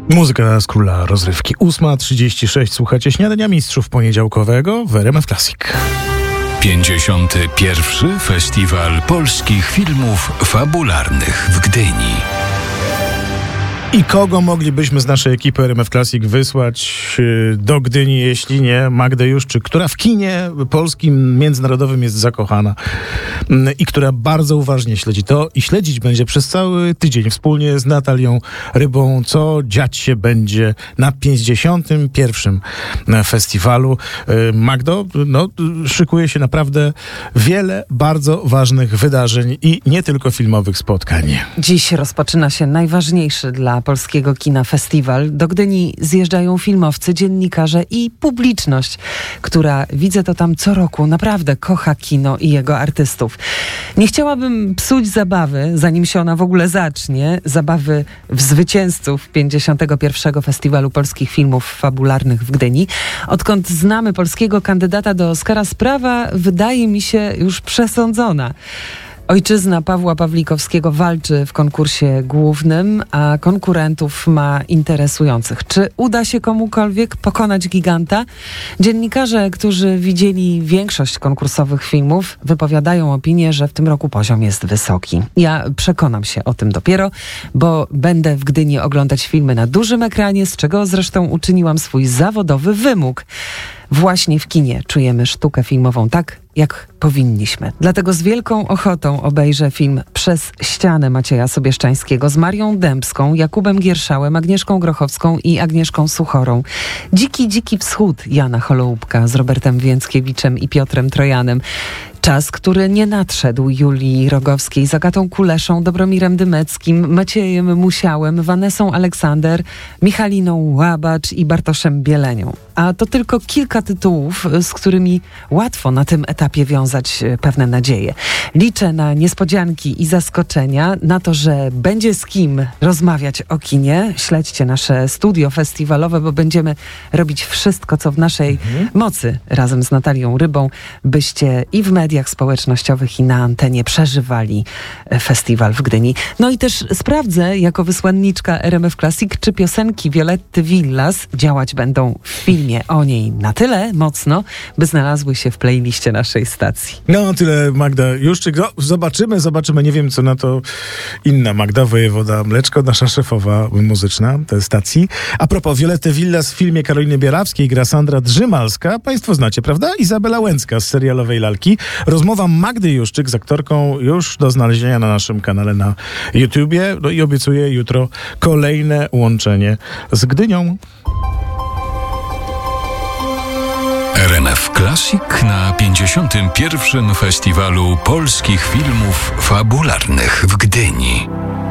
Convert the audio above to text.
Muzyka z króla rozrywki. 8:36. Słuchacie Śniadania Mistrzów poniedziałkowego w RMF Classic. 51. Festiwal Polskich Filmów Fabularnych w Gdyni. I kogo moglibyśmy z naszej ekipy RMF Classic wysłać do Gdyni, jeśli nie Magdę Juszczyk, która w kinie polskim, międzynarodowym jest zakochana i która bardzo uważnie śledzi to i śledzić będzie przez cały tydzień wspólnie z Natalią Rybą, co dziać się będzie na 51. festiwalu. Magdo, szykuje się naprawdę wiele bardzo ważnych wydarzeń i nie tylko filmowych spotkań. Dziś rozpoczyna się najważniejszy dla polskiego kina festiwal. Do Gdyni zjeżdżają filmowcy, dziennikarze i publiczność, która, widzę to tam co roku, naprawdę kocha kino i jego artystów. Nie chciałabym psuć zabawy, zanim się ona w ogóle zacznie, zabawy w zwycięzców 51. Festiwalu Polskich Filmów Fabularnych w Gdyni. Odkąd znamy polskiego kandydata do Oscara, sprawa wydaje mi się już przesądzona. Ojczyzna Pawła Pawlikowskiego walczy w konkursie głównym, a konkurentów ma interesujących. Czy uda się komukolwiek pokonać giganta? Dziennikarze, którzy widzieli większość konkursowych filmów, wypowiadają opinię, że w tym roku poziom jest wysoki. Ja przekonam się o tym dopiero, bo będę w Gdyni oglądać filmy na dużym ekranie, z czego zresztą uczyniłam swój zawodowy wymóg. Właśnie w kinie czujemy sztukę filmową tak, jak powinniśmy. Dlatego z wielką ochotą obejrzę film Przez ścianę Macieja Sobieszczańskiego z Marią Dębską, Jakubem Gierszałem, Agnieszką Grochowską i Agnieszką Suchorą. Dziki Wschód Jana Holoubka z Robertem Więckiewiczem i Piotrem Trojanem. Czas, który nie nadszedł Julii Rogowskiej, z Agatą Kuleszą, Dobromirem Dymeckim, Maciejem Musiałem, Vanessą Aleksander, Michaliną Łabacz i Bartoszem Bielenią. A to tylko kilka tytułów, z którymi łatwo na tym etapie wiązać pewne nadzieje. Liczę na niespodzianki i zaskoczenia, na to, że będzie z kim rozmawiać o kinie. Śledźcie nasze studio festiwalowe, bo będziemy robić wszystko, co w naszej mocy, razem z Natalią Rybą, byście i w mediach społecznościowych i na antenie przeżywali festiwal w Gdyni. No i też sprawdzę, jako wysłanniczka RMF Classic, czy piosenki Violetty Villas działać będą w filmie o niej na tyle mocno, by znalazły się w playliście naszej stacji. No, tyle Magda Juszczyk. No, zobaczymy. Nie wiem, co na to inna Magda, wojewoda Mleczko, nasza szefowa muzyczna tej stacji. A propos Violetty Villas w filmie Karoliny Bierawskiej gra Sandra Drzymalska. Państwo znacie, prawda? Izabela Łęcka z serialowej Lalki. Rozmowa Magdy Juszczyk z aktorką już do znalezienia na naszym kanale na YouTubie. No i obiecuję jutro kolejne łączenie z Gdynią. RMF Classic na 51. Festiwalu Polskich Filmów Fabularnych w Gdyni.